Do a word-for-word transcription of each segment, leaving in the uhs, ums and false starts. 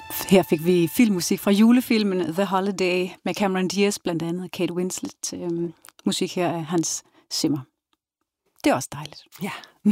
Her fik vi filmmusik fra julefilmen The Holiday med Cameron Diaz, blandt andet Kate Winslet. Øhm, musik her af Hans Zimmer. Det er også dejligt. Ja.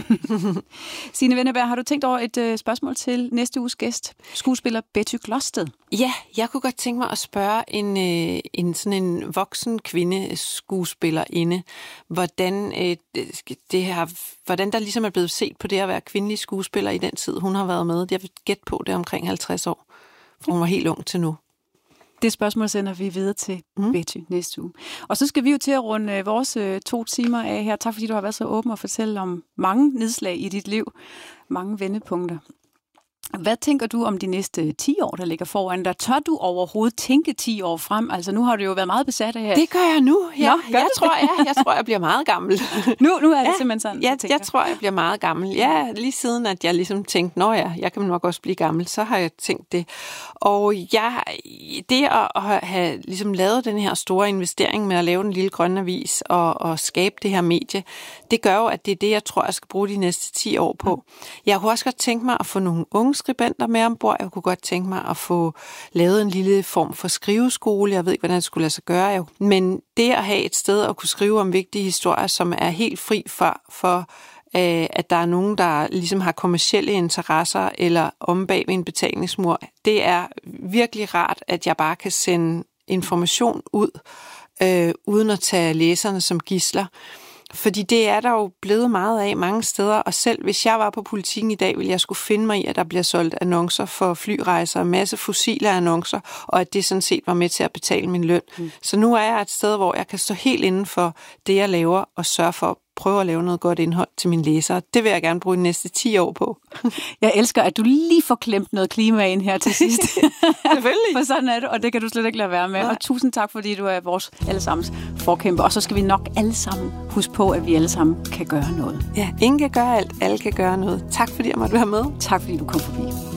Signe Wennerberg, har du tænkt over et øh, spørgsmål til næste uges gæst, skuespiller Betty Glosted? Ja, jeg kunne godt tænke mig at spørge en, øh, en sådan en voksen kvinde skuespillerinde, hvordan, øh, det her, hvordan der ligesom er blevet set på det at være kvindelig skuespiller i den tid, hun har været med. Jeg vil gætte på, det er omkring halvtreds år, for hun var helt ung til nu. Det spørgsmål sender vi videre til mm. Betty næste uge. Og så skal vi jo til at runde vores øh, to timer af her. Tak fordi du har været så åben og fortælle om mange nedslag i dit liv. Mange vendepunkter. Hvad tænker du om de næste ti år, der ligger foran dig? Tør du overhovedet tænke ti år frem? Altså nu har du jo været meget besat af her. Det gør jeg nu. Ja. Nå, gør jeg, tror, jeg, jeg tror, jeg bliver meget gammel. nu, nu er det ja, simpelthen sådan, ja, jeg, jeg tror, jeg bliver meget gammel. Ja, lige siden, at jeg ligesom tænkte, nå ja, jeg kan nok også blive gammel, så har jeg tænkt det. Og jeg, det at have ligesom lavet den her store investering med at lave den lille grønne avis og, og skabe det her medie, det gør jo, at det er det, jeg tror, jeg skal bruge de næste ti år på. Jeg kunne også godt tænke mig at få nogle unge skribenter med ombord. Jeg kunne godt tænke mig at få lavet en lille form for skriveskole. Jeg ved ikke, hvordan det skulle lade sig gøre. Men det at have et sted at kunne skrive om vigtige historier, som er helt fri for, for øh, at der er nogen, der ligesom har kommercielle interesser eller om bag ved en betalingsmur, det er virkelig rart, at jeg bare kan sende information ud, øh, uden at tage læserne som gidsler. Fordi det er der jo blevet meget af mange steder, og selv hvis jeg var på Politikken i dag, ville jeg skulle finde mig i, at der bliver solgt annoncer for flyrejser, en masse fossile annoncer, og at det sådan set var med til at betale min løn. Mm. Så nu er jeg et sted, hvor jeg kan stå helt inden for det, jeg laver, og sørge for at prøve at lave noget godt indhold til mine læsere. Det vil jeg gerne bruge de næste ti år på. Jeg elsker, at du lige får klemt noget klima ind her til sidst. Selvfølgelig. For sådan er det, og det kan du slet ikke lade være med. Nej. Og tusind tak, fordi du er vores allesammens forkæmper. Og så skal vi nok alle sammen huske på, at vi alle sammen kan gøre noget. Ja, ingen kan gøre alt, alle kan gøre noget. Tak fordi jeg måtte være med. Tak fordi du kom forbi.